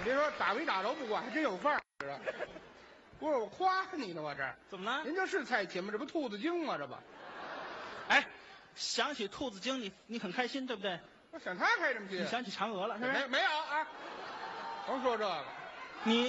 别说打没打着不管，还真有范儿。不是我夸你呢，我这怎么了？ 您这是蔡琴吗？这不兔子精吗？这不， 哎，想起兔子精，你很开心，对不对？ 我想他开什么心？ 你想起嫦娥了，是不是？ 没有啊？甭说这个。 你